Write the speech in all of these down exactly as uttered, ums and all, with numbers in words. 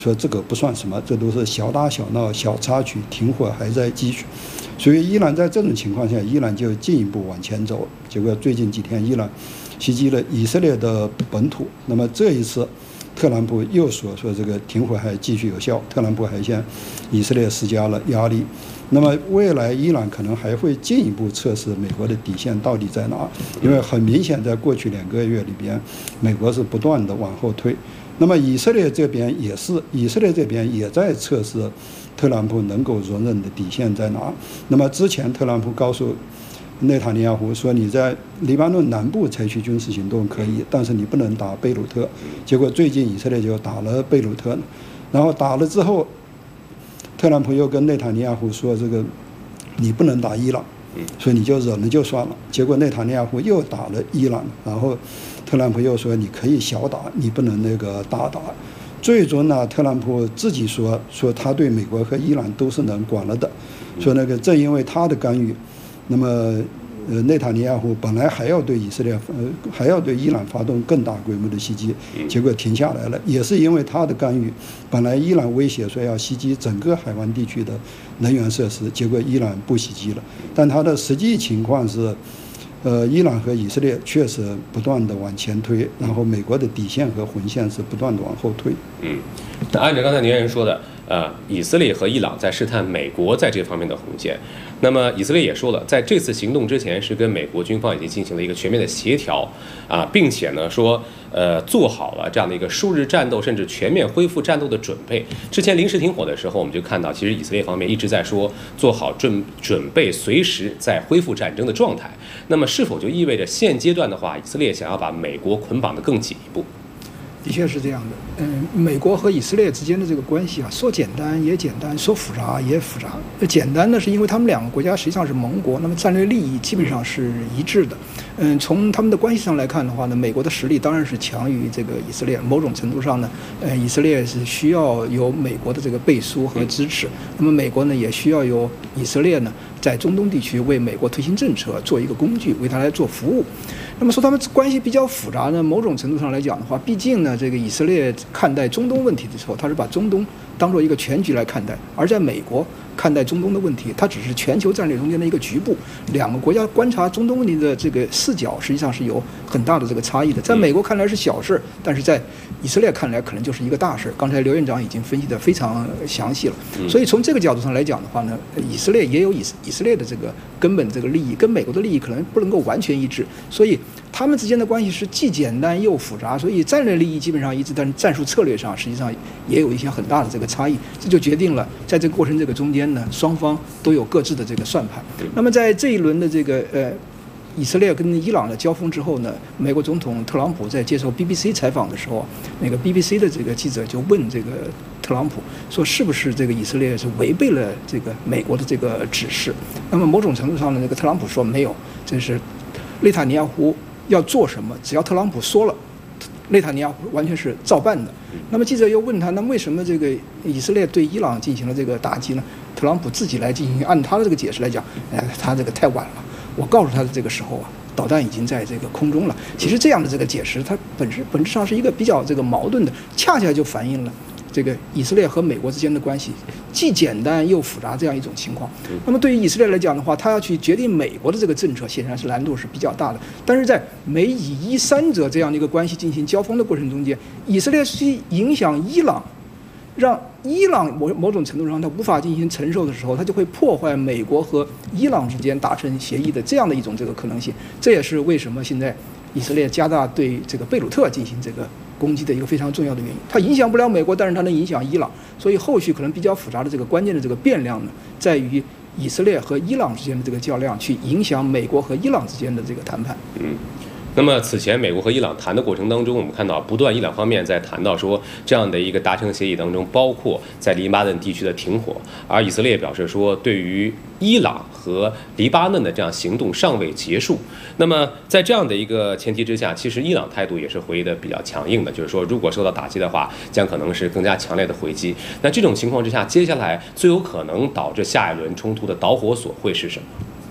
说这个不算什么，这都是小打小闹、小插曲，停火还在继续。所以伊朗在这种情况下，伊朗就进一步往前走。结果最近几天，伊朗袭击了以色列的本土。那么这一次，特朗普又说说这个停火还继续有效，特朗普还向以色列施加了压力。那么未来伊朗可能还会进一步测试美国的底线到底在哪，因为很明显，在过去两个月里边，美国是不断的往后退。那么以色列这边也是，以色列这边也在测试特朗普能够容忍的底线在哪。那么之前特朗普告诉内塔尼亚胡说，你在黎巴嫩南部采取军事行动可以，但是你不能打贝鲁特。结果最近以色列就打了贝鲁特，然后打了之后，特朗普又跟内塔尼亚胡说，这个你不能打伊朗，所以你就忍了就算了。结果内塔尼亚胡又打了伊朗，然后特朗普又说你可以小打，你不能那个大打。最终呢，特朗普自己说说他对美国和伊朗都是能管了的，说那个正因为他的干预，那么呃内塔尼亚胡本来还要对以色列呃还要对伊朗发动更大规模的袭击，结果停下来了，也是因为他的干预。本来伊朗威胁说要袭击整个海湾地区的能源设施，结果伊朗不袭击了。但他的实际情况是，呃，伊朗和以色列确实不断的往前推，然后美国的底线和红线是不断的往后退。 嗯，那按照刚才您人说的，呃，以色列和伊朗在试探美国在这方面的红线。那么以色列也说了，在这次行动之前是跟美国军方已经进行了一个全面的协调啊，并且呢说，呃，做好了这样的一个数日战斗甚至全面恢复战斗的准备。之前临时停火的时候，我们就看到，其实以色列方面一直在说做好准准备，随时在恢复战争的状态。那么是否就意味着现阶段的话，以色列想要把美国捆绑得更紧一步？ 的确是这样的，嗯，美国和以色列之间的这个关系啊，说简单也简单，说复杂也复杂。简单呢，是因为他们两个国家实际上是盟国，那么战略利益基本上是一致的。嗯，从他们的关系上来看的话呢，美国的实力当然是强于这个以色列，某种程度上呢，呃，以色列是需要有美国的这个背书和支持，那么美国呢也需要有以色列呢在中东地区为美国推行政策做一个工具，为他来做服务。那么说他们关系比较复杂呢，某种程度上来讲的话，毕竟呢，这个以色列看待中东问题的时候，他是把中东当做一个全局来看待，而在美国看待中东的问题，它只是全球战略中间的一个局部。两个国家观察中东问题的这个视角，实际上是有很大的这个差异的。在美国看来是小事，但是在以色列看来可能就是一个大事。刚才刘院长已经分析得非常详细了，所以从这个角度上来讲的话呢，以色列也有以以色列的这个根本这个利益，跟美国的利益可能不能够完全一致，所以他们之间的关系是既简单又复杂，所以战略利益基本上一致，但是战术策略上实际上也有一些很大的这个差异，这就决定了在这个过程这个中间呢，双方都有各自的这个算盘。那么在这一轮的这个呃以色列跟伊朗的交锋之后呢，美国总统特朗普在接受 B B C 采访的时候，那个 B B C 的这个记者就问这个特朗普说，是不是这个以色列是违背了这个美国的这个指示？那么某种程度上呢，这个特朗普说没有，这是内塔尼亚胡要做什么，只要特朗普说了，内塔尼亚胡完全是照办的。那么记者又问他，那为什么这个以色列对伊朗进行了这个打击呢？特朗普自己来进行，按他的这个解释来讲，哎，他这个太晚了。我告诉他的这个时候啊，导弹已经在这个空中了。其实这样的这个解释，它本质本质上是一个比较这个矛盾的，恰恰就反映了这个以色列和美国之间的关系既简单又复杂这样一种情况。那么对于以色列来讲的话，他要去决定美国的这个政策，显然是难度是比较大的。但是在美以伊三者这样的一个关系进行交锋的过程中间，以色列是影响伊朗，让伊朗某某种程度上它无法进行承受的时候，它就会破坏美国和伊朗之间达成协议的这样的一种这个可能性。这也是为什么现在以色列加大对这个贝鲁特进行这个攻击的一个非常重要的原因。它影响不了美国，但是它能影响伊朗，所以后续可能比较复杂的这个关键的这个变量呢，在于以色列和伊朗之间的这个较量，去影响美国和伊朗之间的这个谈判。 嗯。那么此前美国和伊朗谈的过程当中，我们看到不断伊朗方面在谈到说这样的一个达成协议当中，包括在黎巴嫩地区的停火，而以色列表示说对于伊朗和黎巴嫩的这样行动尚未结束。那么在这样的一个前提之下，其实伊朗态度也是回应的比较强硬的，就是说如果受到打击的话，将可能是更加强烈的回击。那这种情况之下，接下来最有可能导致下一轮冲突的导火索会是什么？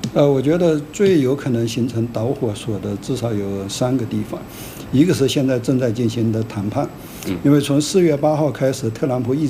呃，我觉得最有可能形成导火索的至少有三个地方，一个是现在正在进行的谈判，因为从四月八号开始，特朗普一